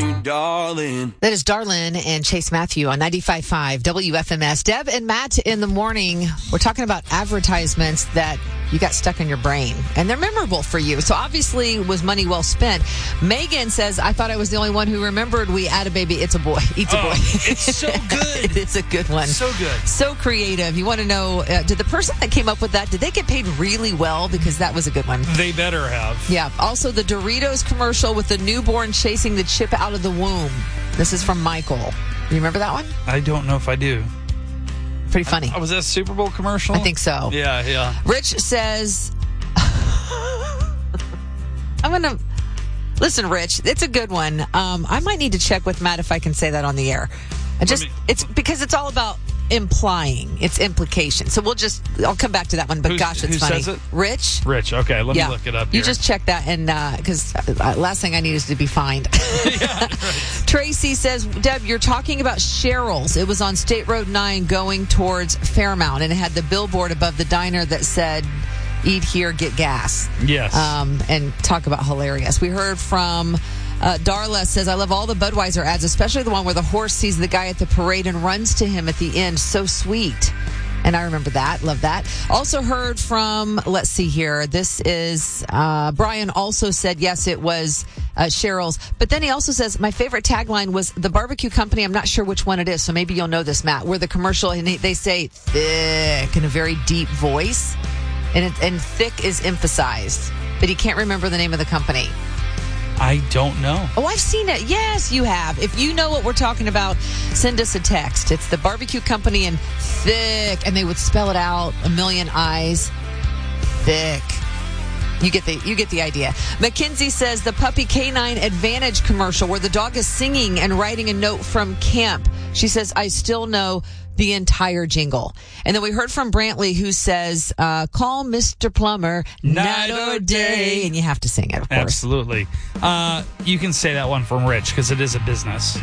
you, darling. That is Darlin and Chase Matthew on 95.5 WFMS. Deb and Matt in the morning. We're talking about advertisements that you got stuck in your brain, and they're memorable for you. So obviously, was money well spent. Megan says, I thought I was the only one who remembered we add a baby, it's a boy. Eats a boy. It's so good. It is a good one. So good. So creative. You want to know, did the person that came up with that, did they get paid really well? Because that was a good one. They better have. Yeah. Also, the Doritos commercial with the newborn chasing the chip out of the womb. This is from Michael. You remember that one? I don't know if I do. Pretty funny. Was that a Super Bowl commercial? I think so. Yeah. Rich says, I'm going to... Listen, Rich, it's a good one. I might need to check with Matt if I can say that on the air. It's because it's all about implying. It's implication. So I'll come back to that one, but gosh, it's funny. Who says it? Rich. Rich, okay, let me look it up here. You just check that, and because last thing I need is to be fined. Yeah, right. Tracy says, Deb, you're talking about Cheryl's. It was on State Road 9 going towards Fairmount, and it had the billboard above the diner that said, eat here, get gas. Yes. And talk about hilarious. We heard from Darla says, I love all the Budweiser ads, especially the one where the horse sees the guy at the parade and runs to him at the end. So sweet. And I remember that. Love that. Also heard from, let's see here. This is, Brian also said, yes, it was Cheryl's. But then he also says, my favorite tagline was the barbecue company. I'm not sure which one it is, so maybe you'll know this, Matt, where the commercial, and they say thick in a very deep voice. And thick is emphasized. But he can't remember the name of the company. I don't know. Oh, I've seen it. Yes, you have. If you know what we're talking about, send us a text. It's the barbecue company and thick, and they would spell it out, a million eyes. Thick. You get the idea. Mackenzie says the Puppy Canine Advantage commercial where the dog is singing and writing a note from camp. She says, I still know the entire jingle. And then we heard from Brantley who says, call Mr. Plumber night or day. And you have to sing it, of course. Absolutely. You can say that one from Rich because it is a business.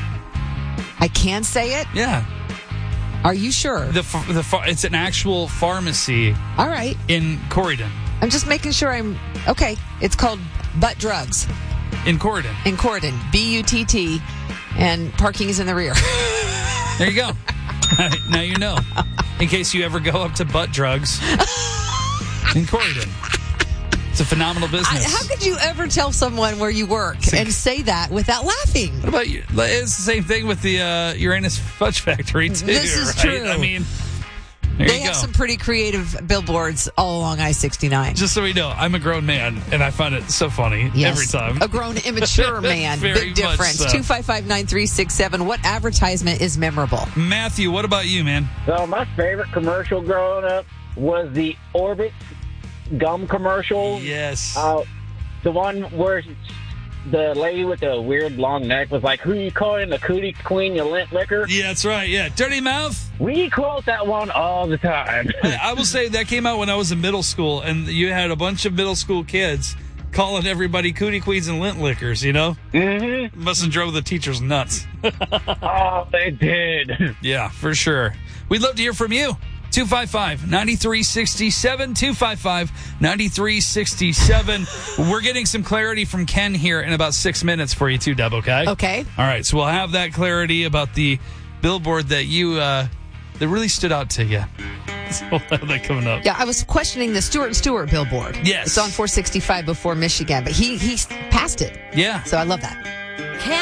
I can say it? Yeah. Are you sure? It's an actual pharmacy. All right. In Corydon. I'm just making sure okay. It's called Butt Drugs. In Corydon. In Corydon. BUTT. And parking is in the rear. There you go. Now you know. In case you ever go up to Butt Drugs in Corydon. It's a phenomenal business. How could you ever tell someone where you work and say that without laughing? What about you? It's the same thing with the Uranus Fudge Factory, too. This is true. I mean, they have some pretty creative billboards all along I-69. Just so we know, I'm a grown man, and I find it so funny every time. A grown, immature man. Big difference. So. 255-9367. What advertisement is memorable? Matthew, what about you, man? So my favorite commercial growing up was the Orbit gum commercial. Yes. The one where the lady with the weird long neck was like, who you calling the cootie queen, you lint liquor? Yeah, that's right. Yeah. Dirty Mouth. We quote that one all the time. I will say that came out when I was in middle school, and you had a bunch of middle school kids calling everybody cootie queens and lint lickers, you know? Mm-hmm. Must have drove the teachers nuts. Oh, they did. Yeah, for sure. We'd love to hear from you. 255-9367, 255-9367. We're getting some clarity from Ken here in about 6 minutes for you too, Deb, okay? Okay. All right, so we'll have that clarity about the billboard that you, that really stood out to you. So we'll have that coming up. Yeah, I was questioning the Stuart & Stewart billboard. Yes. It's on 465 before Michigan, but he passed it. Yeah. So I love that.